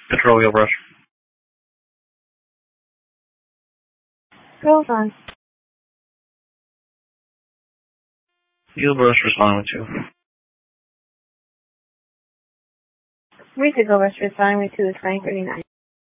Control wheel brush. Roll on. Wheel brush responding with 2. Residual brush responding with 2 is 939.